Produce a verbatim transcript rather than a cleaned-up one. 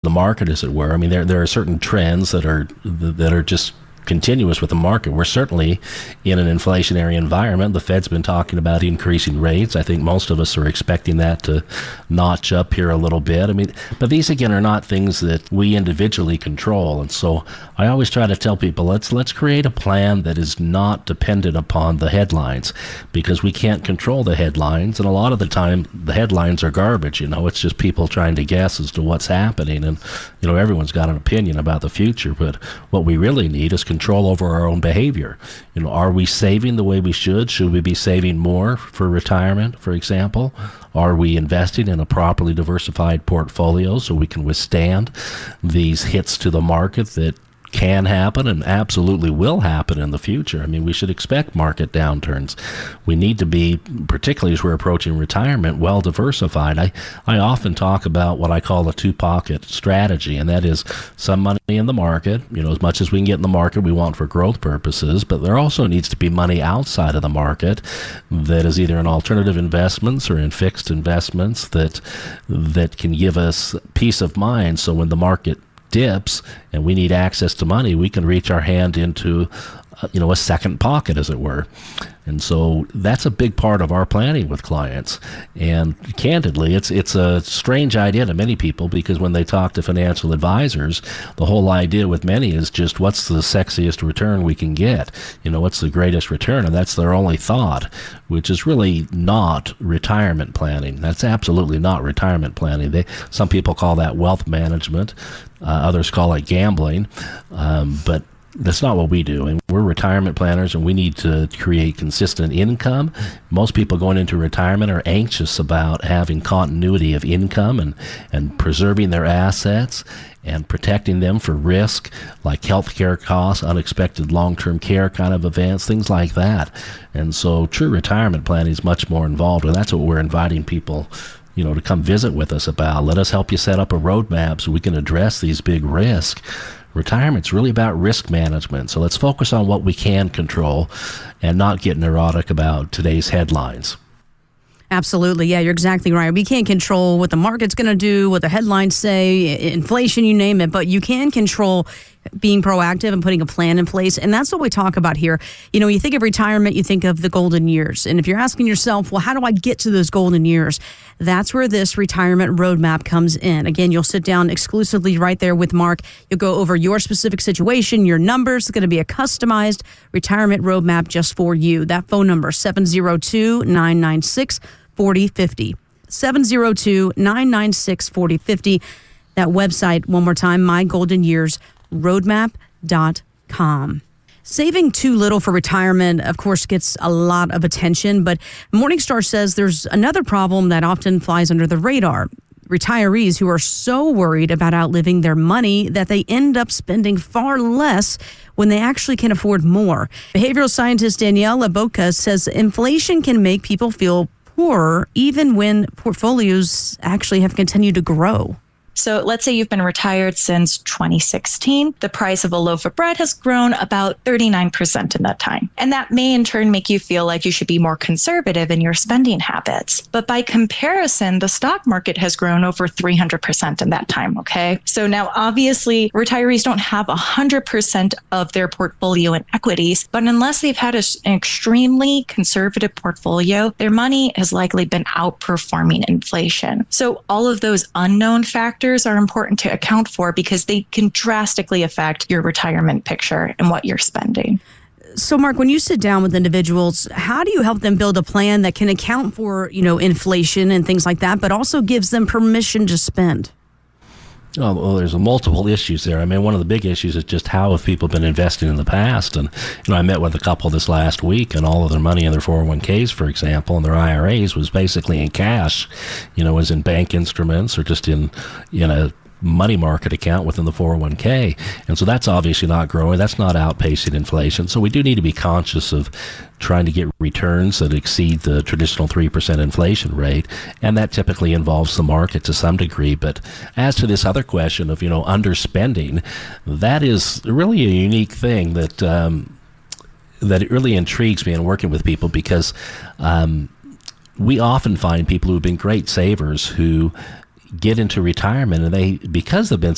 the market, as it were. I mean, there there are certain trends that are that are just continuous with the market. We're certainly in an inflationary environment. The Fed's been talking about increasing rates. I think most of us are expecting that to notch up here a little bit. I mean, but these again are not things that we individually control. And so I always try to tell people, let's let's create a plan that is not dependent upon the headlines, because we can't control the headlines. And a lot of the time, the headlines are garbage. You know, it's just people trying to guess as to what's happening. And, you know, everyone's got an opinion about the future. But what we really need is control over our own behavior. You know, are we saving the way we should? Should we be saving more for retirement, for example? Are we investing in a properly diversified portfolio so we can withstand these hits to the market that can happen and absolutely will happen in the future? I mean, we should expect market downturns. We need to be, particularly as we're approaching retirement, well diversified. I, I often talk about what I call a two-pocket strategy, and that is some money in the market, you know, as much as we can get in the market we want for growth purposes, but there also needs to be money outside of the market that is either in alternative investments or in fixed investments that that can give us peace of mind, so when the market dips and we need access to money, we can reach our hand into uh, you know, a second pocket, as it were. And so that's a big part of our planning with clients. And candidly, it's it's a strange idea to many people, because when they talk to financial advisors, the whole idea with many is just what's the sexiest return we can get? You know, what's the greatest return? And that's their only thought, which is really not retirement planning. That's absolutely not retirement planning. They, some people call that wealth management. Uh, others call it gambling. Um, but that's not what we do. And we're retirement planners, and we need to create consistent income. Most people going into retirement are anxious about having continuity of income and, and preserving their assets and protecting them for risk, like healthcare costs, unexpected long-term care kind of events, things like that. And so true retirement planning is much more involved, and that's what we're inviting people, you know, to come visit with us about. Let us help you set up a roadmap so we can address these big risks. Retirement's really about risk management. So let's focus on what we can control and not get neurotic about today's headlines. Absolutely. Yeah, you're exactly right. We can't control what the market's going to do, what the headlines say, inflation, you name it, but you can control being proactive and putting a plan in place. And that's what we talk about here. You know, you think of retirement, you think of the golden years. And if you're asking yourself, well, how do I get to those golden years? That's where this retirement roadmap comes in. Again, you'll sit down exclusively right there with Mark. You'll go over your specific situation, your numbers. It's going to be a customized retirement roadmap just for you. That phone number, seven oh two, nine nine six, four oh five oh. seven oh two, nine nine six, four oh five oh. That website, one more time, my golden years roadmap dot com. Saving too little for retirement, of course, gets a lot of attention, but Morningstar says there's another problem that often flies under the radar. Retirees who are so worried about outliving their money that they end up spending far less when they actually can afford more. Behavioral scientist Danielle Laboca says inflation can make people feel poorer even when portfolios actually have continued to grow. So let's say you've been retired since twenty sixteen. The price of a loaf of bread has grown about thirty-nine percent in that time. And that may in turn make you feel like you should be more conservative in your spending habits. But by comparison, the stock market has grown over three hundred percent in that time, okay? So now obviously retirees don't have one hundred percent of their portfolio in equities, but unless they've had a, an extremely conservative portfolio, their money has likely been outperforming inflation. So all of those unknown factors are important to account for because they can drastically affect your retirement picture and what you're spending. So, Mark, when you sit down with individuals, how do you help them build a plan that can account for, you know, inflation and things like that, but also gives them permission to spend? Oh, well, there's multiple issues there. I mean, one of the big issues is just how have people been investing in the past? And, you know, I met with a couple this last week, and all of their money in their four oh one k's, for example, and their I R As was basically in cash, you know, was in bank instruments or just in, you know, money market account within the four oh one k. And so that's obviously not growing. That's not outpacing inflation. So we do need to be conscious of trying to get returns that exceed the traditional three percent inflation rate. And that typically involves the market to some degree. But as to this other question of, you know, underspending, that is really a unique thing that, um, that it really intrigues me in working with people, because um, we often find people who've been great savers who get into retirement, and they, because they've been